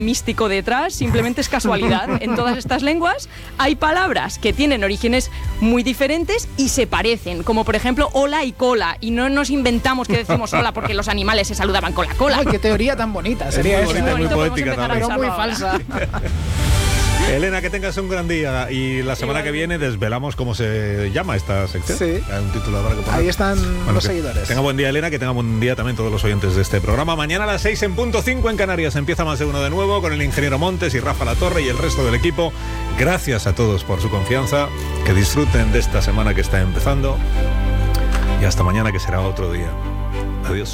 místico detrás, simplemente es casualidad. En todas estas lenguas hay palabras que tienen orígenes muy diferentes y se parecen, como por ejemplo hola y cola, y no nos inventamos que decimos hola porque los animales se saludaban con la cola. Ay, qué teoría tan bonita sería esa. Muy poética también. Pero muy falsa. Elena, que tengas un gran día y la semana que viene desvelamos cómo se llama esta sección. Sí. Hay un título ahora que poner. Ahí están los seguidores. Tenga buen día, Elena, que tenga buen día también todos los oyentes de este programa. Mañana a las 6 en punto 5 en Canarias empieza Más de Uno de nuevo con el ingeniero Montes y Rafa Latorre y el resto del equipo. Gracias a todos por su confianza, que disfruten de esta semana que está empezando y hasta mañana, que será otro día. Adiós.